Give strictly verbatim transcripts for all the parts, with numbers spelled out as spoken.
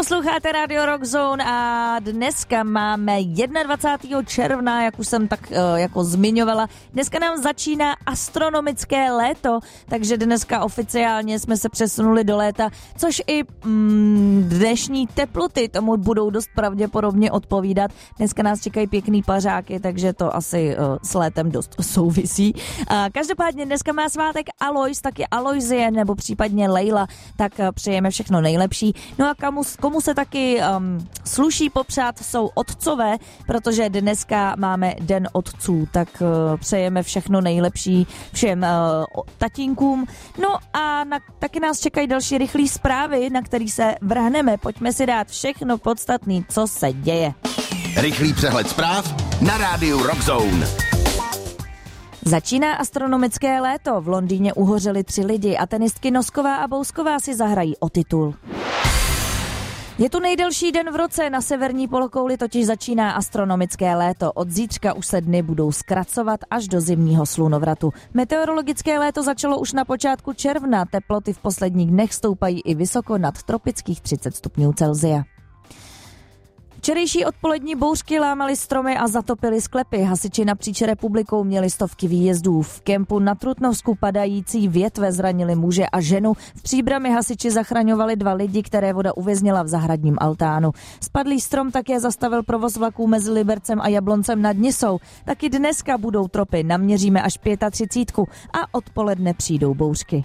Posloucháte Radio Rock Zone a dneska máme dvacátého prvního června, jak už jsem tak uh, jako zmiňovala. Dneska nám začíná astronomické léto, takže dneska oficiálně jsme se přesunuli do léta, což i mm, dnešní teploty tomu budou dost pravděpodobně odpovídat. Dneska nás čekají pěkný pařáky, takže to asi uh, s létem dost souvisí. Uh, každopádně dneska má svátek Alois, taky Aloisie nebo případně Leila, tak uh, přejeme všechno nejlepší. No a komu, komu se taky um, sluší popřát, jsou otcové, protože dneska máme Den otců, tak uh, přejeme všechno nejlepší všem uh, tatínkům. No a na, taky nás čekají další rychlé zprávy, na který se vrhneme. Pojďme si dát všechno podstatné, co se děje. Rychlý přehled zpráv na rádiu Rock Zone. Začíná astronomické léto. V Londýně uhořeli tři lidi a tenistky Nosková a Bousková si zahrají o titul. Je tu nejdelší den v roce, na severní polokouli totiž začíná astronomické léto. Od zítřka už se dny budou zkracovat až do zimního slunovratu. Meteorologické léto začalo už na počátku června, teploty v posledních dnech stoupají i vysoko nad tropických třicet stupňů Celsia. Včerejší odpolední bouřky lámaly stromy a zatopily sklepy. Hasiči napříč republikou měli stovky výjezdů. V kempu na Trutnovsku padající větve zranili muže a ženu. V Příbrami hasiči zachraňovali dva lidi, které voda uvěznila v zahradním altánu. Spadlý strom také zastavil provoz vlaků mezi Libercem a Jabloncem nad Nisou. Taky dneska budou tropy, naměříme až třicet pět a odpoledne přijdou bouřky.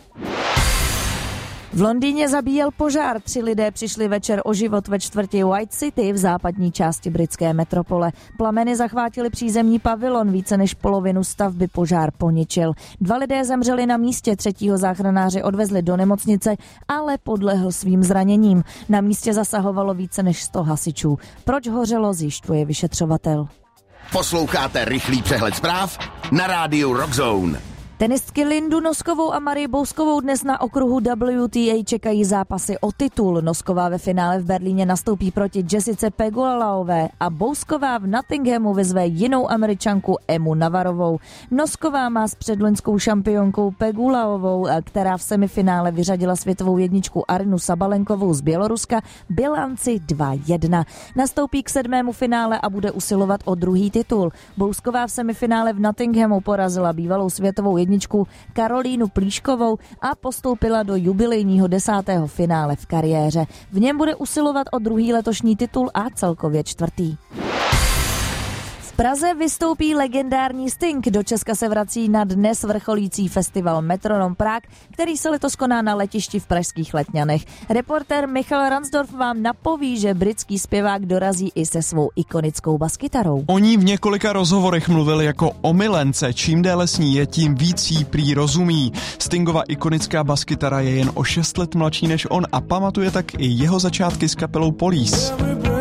V Londýně zabíjel požár. Tři lidé přišli večer o život ve čtvrti White City v západní části britské metropole. Plameny zachvátily přízemní pavilon, více než polovinu stavby požár poničil. Dva lidé zemřeli na místě, třetího záchranáři odvezli do nemocnice, ale podlehl svým zraněním. Na místě zasahovalo více než sto hasičů. Proč hořelo, zjišťuje vyšetřovatel. Posloucháte rychlý přehled zpráv na rádiu Rock Zone. Tenistky Lindu Noskovou a Marii Bouskovou dnes na okruhu W T A čekají zápasy o titul. Nosková ve finále v Berlíně nastoupí proti Jessice Pegulaové a Bousková v Nottinghamu vyzve jinou Američanku Emu Navarovou. Nosková má s předloňskou šampionkou Pegulaovou, která v semifinále vyřadila světovou jedničku Arinu Sabalenkovou z Běloruska, bilanci dva jedna. Nastoupí k sedmému finále a bude usilovat o druhý titul. Bousková v semifinále v Nottinghamu porazila bývalou světovou jedničku Karolínu Plíškovou a postoupila do jubilejního desátého finále v kariéře. V něm bude usilovat o druhý letošní titul a celkově čtvrtý. V Praze vystoupí legendární Sting. Do Česka se vrací na dnes vrcholící festival Metronom Prague, který se letos koná na letišti v pražských Letňanech. Reportér Michal Ransdorf vám napoví, že britský zpěvák dorazí i se svou ikonickou baskytarou. O ní v několika rozhovorech mluvil jako o milence. Čím déle s ní je, tím víc jí prý rozumí. Stingova ikonická baskytara je jen o šest let mladší než on a pamatuje tak i jeho začátky s kapelou Police.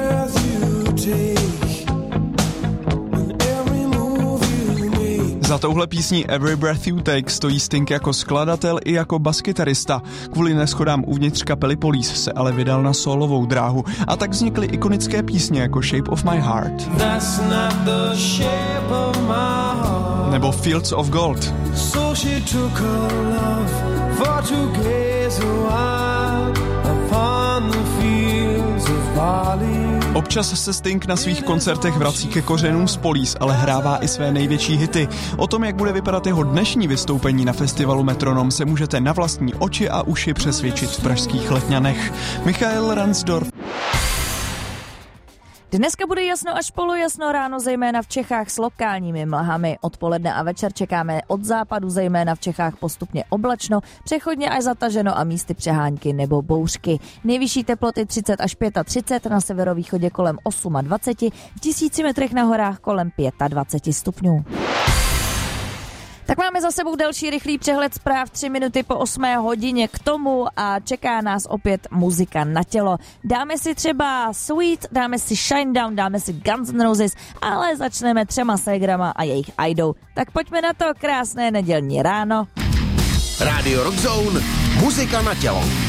Za touhle písní Every Breath You Take stojí Sting jako skladatel i jako baskytarista. Kvůli neschodám uvnitř kapely Police se ale vydal na solovou dráhu a tak vznikly ikonické písně jako Shape of My Heart nebo Fields of Gold. So she took her love for to gaze a while upon the fields of barley. Občas se Sting na svých koncertech vrací ke kořenům z Police, ale hrává i své největší hity. O tom, jak bude vypadat jeho dnešní vystoupení na festivalu Metronom, se můžete na vlastní oči a uši přesvědčit v pražských Letňanech. Michael Ransdorf. Dneska bude jasno až polojasno, ráno zejména v Čechách s lokálními mlhami. Odpoledne a večer čekáme od západu zejména v Čechách postupně oblačno, přechodně až zataženo a místy přehánky nebo bouřky. Nejvyšší teploty třicet až třicet pět, na severovýchodě kolem dvacet osm, v tisíci metrech na horách kolem dvacet pět stupňů. Tak máme za sebou další rychlý přehled zpráv tři minuty po osmé hodině k tomu a čeká nás opět muzika na tělo. Dáme si třeba Sweet, dáme si Shinedown, dáme si Guns N' Roses, ale začneme třema ségrama a jejich Aidou. Tak pojďme na to, krásné nedělní ráno. Radio Rock Zone, muzika na tělo.